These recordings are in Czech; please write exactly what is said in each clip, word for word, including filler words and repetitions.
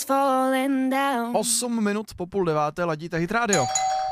falling down. osm minut po půl deváté ladíte Hit Radio.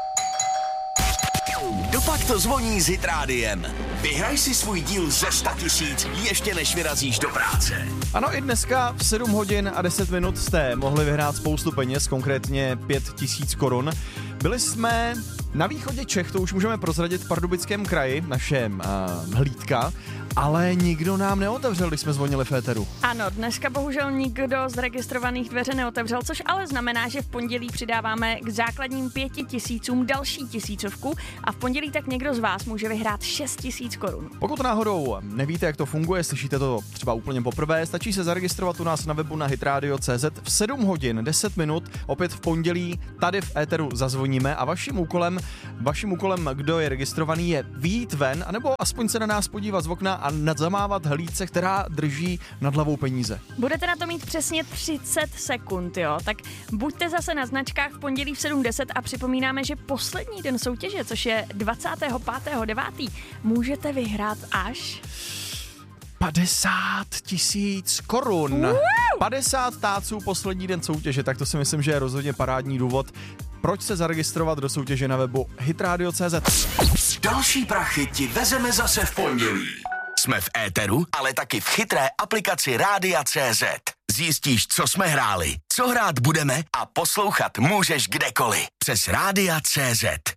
Dopak to zvoní s Hit Rádiem. Vyhraj si svůj díl ze sto tisíc, ještě než vyrazíš do práce. Ano, i dneska v sedm hodin a deset minut jste mohli vyhrát spoustu peněz, konkrétně pět tisíc korun. Byli jsme na východě Čech, to už můžeme prozradit, v Pardubickém kraji, našem uh, hlídka, ale nikdo nám neotevřel, když jsme zvonili v éteru. Ano, dneska bohužel nikdo z registrovaných dveře neotevřel, což ale znamená, že v pondělí přidáváme k základním pěti tisícům další tisícovku a v pondělí tak někdo z vás může vyhrát šest tisíc korun. Pokud náhodou nevíte, jak to funguje, slyšíte to třeba úplně poprvé, stačí se zaregistrovat u nás na webu na hitradio tečka cé zet. V sedm hodin deset minut, opět v pondělí, tady v éteru zazvoníme a vaším úkolem, vaším úkolem, kdo je registrovaný, je vyjít ven, anebo aspoň se na nás podívat z okna a nadzamávat hlídce, která drží nad hlavou peníze. Budete na to mít přesně třicet sekund, jo? Tak buďte zase na značkách v pondělí v sedm deset a připomínáme, že poslední den soutěže, což je dvacátého pátého devátého můžete vyhrát až padesát tisíc korun. Wow. padesát táců poslední den soutěže, tak to si myslím, že je rozhodně parádní důvod, proč se zaregistrovat do soutěže na webu hitradio tečka cé zet. Další prachy ti vezeme zase v pondělí. Jsme v éteru, ale taky v chytré aplikaci Rádia tečka cé zet. Zjistíš, co jsme hráli, co hrát budeme a poslouchat můžeš kdekoliv. Přes Rádia tečka cé zet.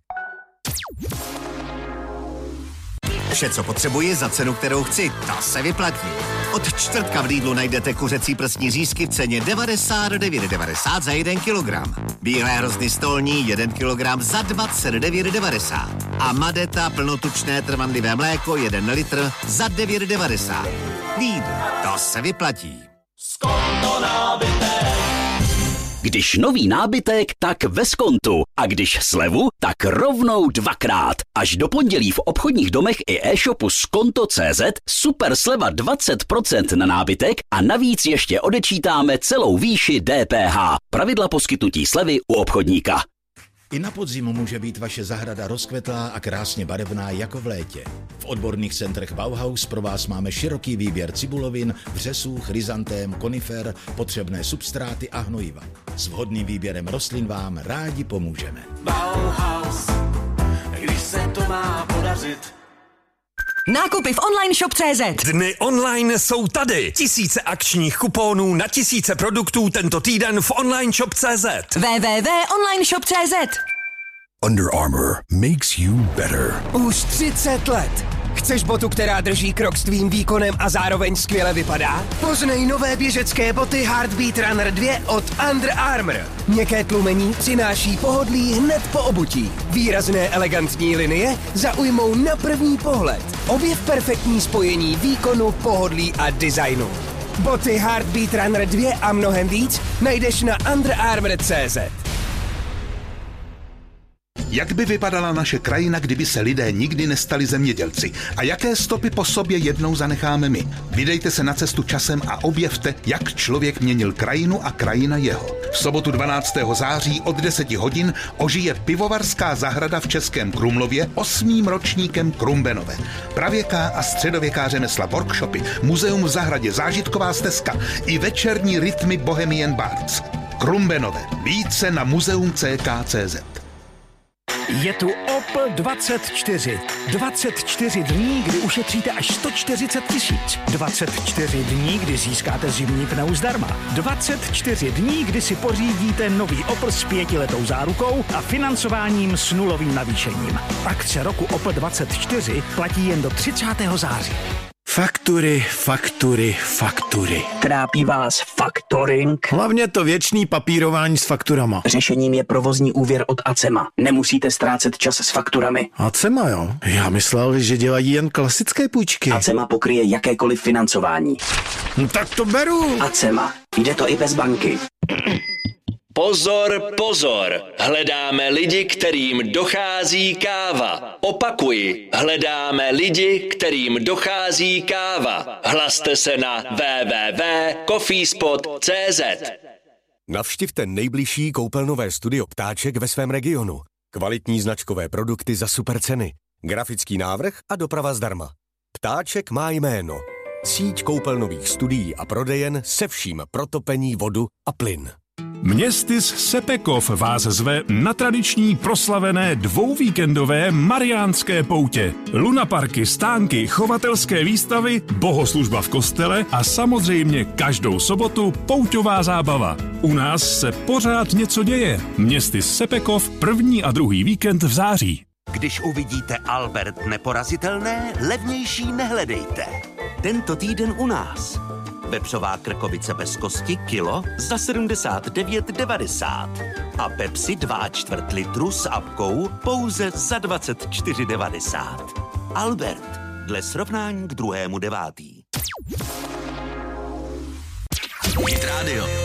Vše, co potřebuji za cenu, kterou chci, ta se vyplatí. Od čtvrtka v Lidlu najdete kuřecí prsní řízky v ceně devadesát devět devadesát za jeden kilogram. Bílé hrozny stolní jeden kilogram za dvacet devět devadesát. A Madeta plnotučné trvanlivé mléko jeden litr za devět devadesát. Lidl, to se vyplatí. Skonto nábytek. Když nový nábytek, tak ve Skontu. A když slevu, tak rovnou dvakrát. Až do pondělí v obchodních domech i e-shopu skonto tečka cé zet super sleva dvacet procent na nábytek a navíc ještě odečítáme celou výši D P H. Pravidla poskytnutí slevy u obchodníka. I na podzim může být vaše zahrada rozkvetlá a krásně barevná jako v létě. V odborných centrech Bauhaus pro vás máme široký výběr cibulovin, vřesů, chryzantém, konifer, potřebné substráty a hnojiva. S vhodným výběrem rostlin vám rádi pomůžeme. Bauhaus, když se to má podařit. Nákupy v online shop tečka cé zet. Dny online jsou tady. Tisíce akčních kuponů na tisíce produktů tento týden v online shop tečka cé zet. w w w tečka online shop tečka cé zet. Under Armour makes you better. Už třicet let. Chceš botu, která drží krok s tvým výkonem a zároveň skvěle vypadá? Poznej nové běžecké boty Heartbeat Runner dva od Under Armour. Měkké tlumení přináší pohodlí hned po obutí. Výrazné elegantní linie zaujmou na první pohled. Objev perfektní spojení výkonu, pohodlí a designu. Boty Heartbeat Runner dva a mnohem víc najdeš na under armour tečka cé zet. Jak by vypadala naše krajina, kdyby se lidé nikdy nestali zemědělci? A jaké stopy po sobě jednou zanecháme my? Vydejte se na cestu časem a objevte, jak člověk měnil krajinu a krajina jeho. V sobotu dvanáctého září od deseti hodin ožije pivovarská zahrada v Českém Krumlově osmým ročníkem Krumbenove. Pravěká a středověká řemesla workshopy, muzeum v zahradě, zážitková stezka i večerní rytmy Bohemian Bards. Krumbenove. Více na muzeum tečka c k tečka c z. Je tu Opel dvacet čtyři. dvacet čtyři dní, kdy ušetříte až sto čtyřicet tisíc. dvacet čtyři dní, kdy získáte zimní pneu zdarma. dvacet čtyři dní, kdy si pořídíte nový Opel s pětiletou zárukou a financováním s nulovým navýšením. Akce roku Opel dvacet čtyři platí jen do třicátého září. Faktury, faktury, faktury. Trápí vás faktoring? Hlavně to věčný papírování s fakturama. Řešením je provozní úvěr od Acema. Nemusíte ztrácet čas s fakturami. Acema, jo? Já myslel, že dělají jen klasické půjčky. Acema pokryje jakékoliv financování. No, tak to beru. Acema. Jde to i bez banky. Pozor, pozor, hledáme lidi, kterým dochází káva. Opakuji, hledáme lidi, kterým dochází káva. Hlaste se na w w w tečka coffeespot tečka c z. Navštivte nejbližší koupelnové studio Ptáček ve svém regionu. Kvalitní značkové produkty za super ceny. Grafický návrh a doprava zdarma. Ptáček má jméno. Síť koupelnových studií a prodejen se vším pro topení, vodu a plyn. Městys Sepekov vás zve na tradiční proslavené dvouvíkendové mariánské poutě. Lunaparky, stánky, chovatelské výstavy, bohoslužba v kostele a samozřejmě každou sobotu pouťová zábava. U nás se pořád něco děje. Městys Sepekov první a druhý víkend v září. Když uvidíte Albert neporazitelné, levnější nehledejte. Tento týden u nás. Vepřová krkovice bez kosti kilo za sedmdesát devět devadesát a Pepsi dva čtvrt litru s apkou pouze za dvacet čtyři devadesát. Albert, dle srovnání k druhému devátý. Hit Radio.